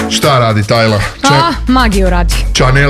Šta radi Tajla? Magiju radi. Chanel.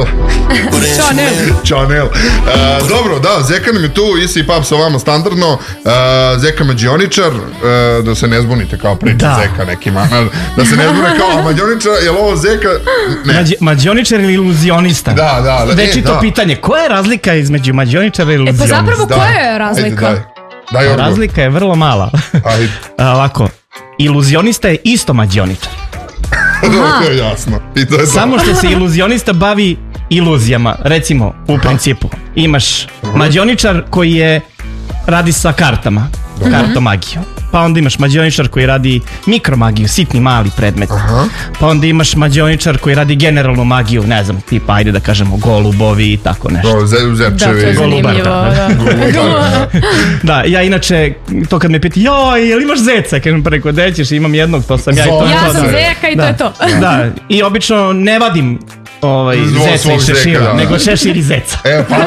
Dobro, da, Zeka nam je tu, Isi Pub sa vama standardno. Zeka mađioničar, da se ne zbunite kao priča Zeka nekima. Da se ne zbune kao mađioničar, je li ovo Zeka? Ne. Mađioničar ili iluzionista? Da. Večito pitanje, koja je razlika između mađioničara i iluzionista? Pa zapravo koja je razlika? Daj odgovor. Razlika je vrlo mala. Ovako, iluzionista je isto mađioničar. To je jasno. Samo što se iluzionista bavi iluzijama. Recimo, u principu, imaš mađioničar koji radi sa kartama, kartomagiju. Pa onda imaš mađioničar koji radi mikromagiju, sitni mali predmet. Pa onda imaš mađioničar koji radi generalnu magiju, ne znam, tipa, ajde da kažemo, golubovi i tako nešto. Zerčevi. Da, to je zanimljivo. Da, ja inače, to kad me piti, joj, jel imaš zeca? Kažem preko, gde ćeš, imam jednog, to sam ja i to. Ja sam Zeka i to je to. Da, i obično ne vadim zeca i šešira, nego šešir i zeca. Pa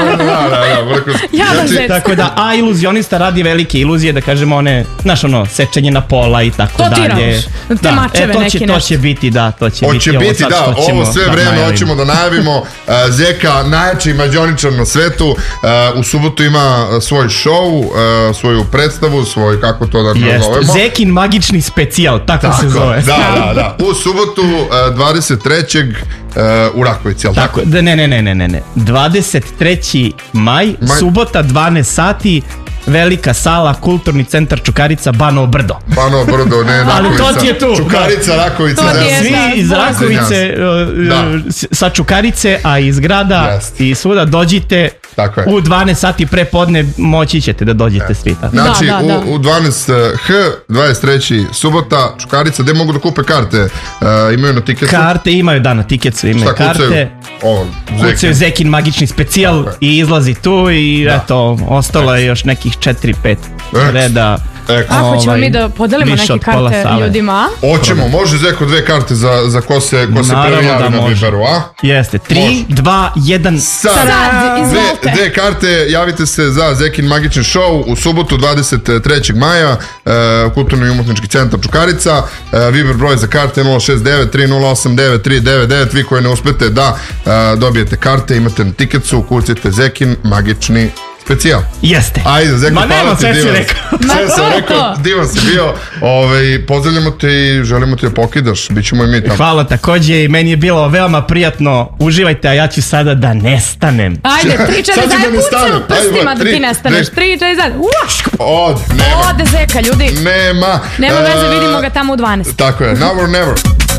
da. Tako da, a iluzionista radi velike iluzije, da kažemo one, znaš ono, sečenje na pola i tako dalje. Te mačeve neki nešto. To će biti, da, to će biti ovo sve vreme hoćemo da najavimo. Zeka, najjači mađioničar na svetu, u subotu ima svoj show, svoju predstavu, svoj, kako to da nazovemo? Zekin magični specijal, tako se zove. Da. U subotu 23. u Rakovici, jel tako? Ne. 23. maj, subota, 12 sati, velika sala, kulturni centar Čukarica, Banovo Brdo. Banovo Brdo, ne Rakovica. Ali to ti je tu. Čukarica, Rakovica. Svi iz Rakovice, sa Čukarice, a iz grada i svuda dođite. U 12 sati pre podne moći ćete da dođete svi. Znači, u 12h, 23. subota, Čukarica, gde mogu da kupe karte? Imaju na tiketu? Karte imaju, da, na tiketu imaju karte. Kucaju Zekin magični specijal i izlazi tu i eto, ostalo je još nekih 4-5 reda. Hoćemo mi da podelimo neke karte ljudima? Hoćemo, može Zeko 2 karte za ko se prvi javi na Viberu, a? Jeste, 3, 2, 1, sad, izvolite. 2 karte, javite se za Zekin magični show u subotu 23. maja, Kulturni i umetnički centar Čukarica, Viber broj za karte 069 308 9399, vi koji ne uspete da dobijete karte, imate na tiketu, kucite Zekin magični specijal. Jeste. Ajde, Zeko, ma nema, sve si rekao. Sve sam rekao, divan si bio. Pozdravljamo te i želimo te da pokidaš. Bićemo i mi tamo. Hvala takođe i meni je bilo veoma prijatno. Uživajte, a ja ću sada da nestanem. Ajde, 3-4 zajedno pucamo prstima da ti nestaneš. 3-4 zajedno. Ode Zeka, ljudi. Nema veze, vidimo ga tamo u 12. Tako je, now or never.